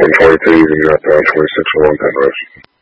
pound 22, and you got pound 26 and 1 pound roast.